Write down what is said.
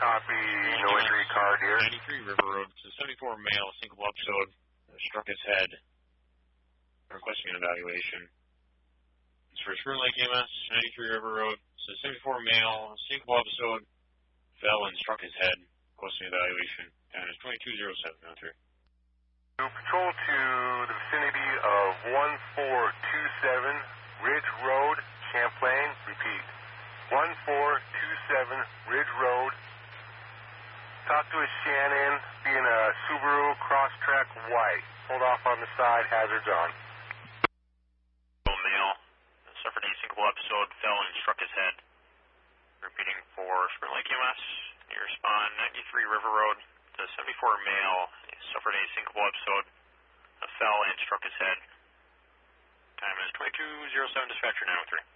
Copy, no injury, car deer. 93 River Road, it's a 74 male, single episode, struck his head, requesting an evaluation. It's for Spring Lake EMS, 93 River Road, it's a 74 male, single episode, fell and struck his head, requesting an evaluation. Time is 22:07 now, sir. Patrol to the vicinity of 1427 Ridge Road, Champlain. Repeat, 1427 Ridge Road. Talk to a Shannon, being a Subaru Crosstrek white. Hold off on the side, hazards on. Male, suffered a single episode, fell and struck his head. Repeating for Spring Lake EMS, you respond 93 River Road. The 74 male suffered a single episode, fell and struck his head. Time is 22:07, dispatcher 903.